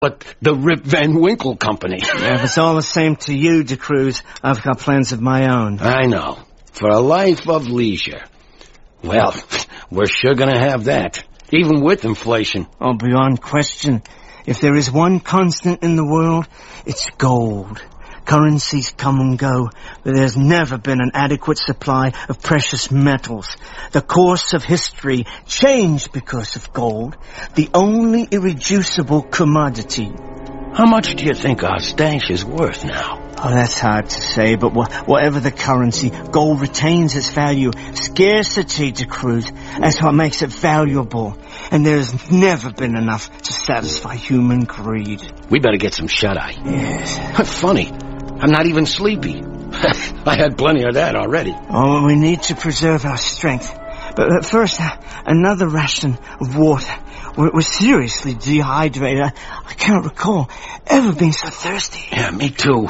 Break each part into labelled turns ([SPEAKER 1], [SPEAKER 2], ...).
[SPEAKER 1] But the Rip Van Winkle Company.
[SPEAKER 2] Yeah, if it's all the same to you, De Cruz, I've got plans of my own.
[SPEAKER 1] I know. For a life of leisure. Well, we're sure gonna have that. Even with inflation.
[SPEAKER 2] Oh, beyond question. If there is one constant in the world, it's gold. Currencies come and go, but there's never been an adequate supply of precious metals. The course of history changed because of gold, the only irreducible commodity.
[SPEAKER 1] How much do you think our stash is worth now?
[SPEAKER 2] Oh, that's hard to say, but whatever the currency, gold retains its value. Scarcity, De Cruz, that's what makes it valuable. And there's never been enough to satisfy human greed.
[SPEAKER 1] We better get some shut-eye.
[SPEAKER 2] Yes.
[SPEAKER 1] Funny, I'm not even sleepy. I had plenty of that already.
[SPEAKER 2] Oh, we need to preserve our strength. But first, another ration of water. We're seriously dehydrated. I can't recall ever being so thirsty.
[SPEAKER 1] Yeah, me too.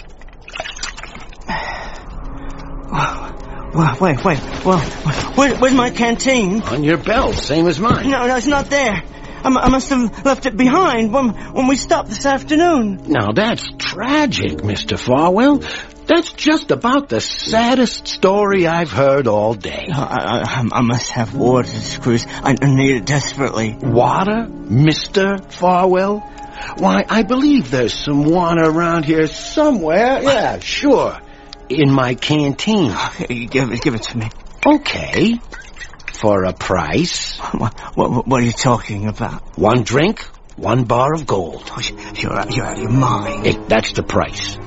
[SPEAKER 2] Wait. Well, where's my canteen?
[SPEAKER 1] On your belt, same as mine.
[SPEAKER 2] No, it's not there. I must have left it behind when we stopped this afternoon.
[SPEAKER 1] Now, that's tragic, Mr. Farwell. That's just about the saddest story I've heard all day.
[SPEAKER 2] I must have water, De Cruz. I need it desperately.
[SPEAKER 1] Water, Mr. Farwell? Why, I believe there's some water around here somewhere. Yeah, sure. In my canteen.
[SPEAKER 2] Okay, give it to me.
[SPEAKER 1] Okay. For a price.
[SPEAKER 2] What are you talking about?
[SPEAKER 1] 1 drink, 1 bar of gold.
[SPEAKER 2] Oh, you're out of your mind.
[SPEAKER 1] Hey, that's the price.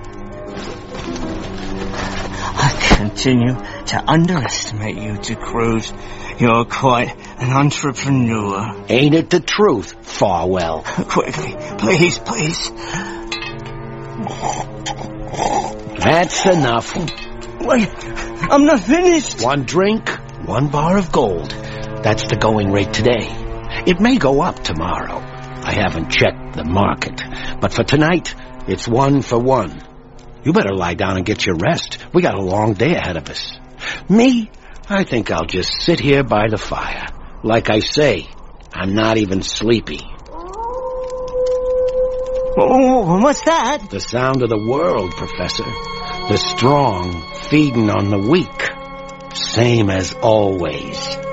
[SPEAKER 2] I continue to underestimate you, De Cruz. You're quite an entrepreneur.
[SPEAKER 1] Ain't it the truth, Farwell?
[SPEAKER 2] Quickly, please.
[SPEAKER 1] That's enough.
[SPEAKER 2] Wait, I'm not finished.
[SPEAKER 1] 1 drink, 1 bar of gold. That's the going rate today. It may go up tomorrow. I haven't checked the market. But for tonight, it's 1 for 1. You better lie down and get your rest. We got a long day ahead of us. Me, I think I'll just sit here by the fire. Like I say, I'm not even sleepy.
[SPEAKER 2] Oh, what's that?
[SPEAKER 1] The sound of the world, Professor. The strong feeding on the weak. Same as always.